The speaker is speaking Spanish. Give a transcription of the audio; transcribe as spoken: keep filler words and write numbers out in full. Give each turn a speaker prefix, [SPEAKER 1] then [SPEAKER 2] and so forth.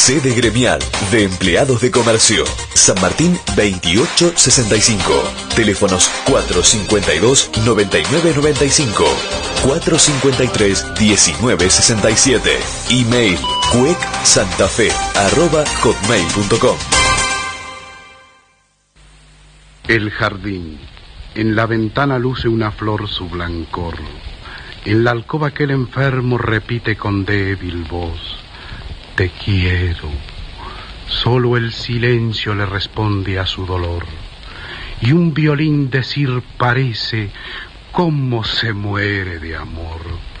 [SPEAKER 1] Sede gremial de empleados de comercio. San Martín veintiocho sesenta y cinco. Teléfonos cuatro cincuenta y dos, noventa y nueve noventa y cinco. cuatro cincuenta y tres, diecinueve sesenta y siete. Email cuecsantafe arroba hotmail punto com.
[SPEAKER 2] El jardín. En la ventana luce una flor su blancor. En la alcoba aquel enfermo repite con débil voz: te quiero. Solo el silencio le responde a su dolor. Y un violín decir parece: cómo se muere de amor.